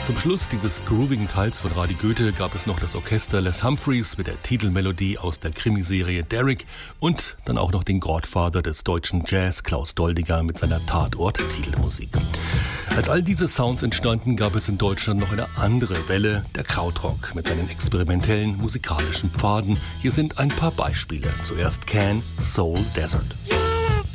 Zum Schluss dieses groovigen Teils von Radio Goethe gab es noch das Orchester Les Humphreys mit der Titelmelodie aus der Krimiserie Derrick und dann auch noch den Godfather des deutschen Jazz, Klaus Doldinger, mit seiner Tatort-Titelmusik. Als all diese Sounds entstanden, gab es in Deutschland noch eine andere Welle, der Krautrock mit seinen experimentellen musikalischen Pfaden. Hier sind ein paar Beispiele. Zuerst Can, Soul, Desert.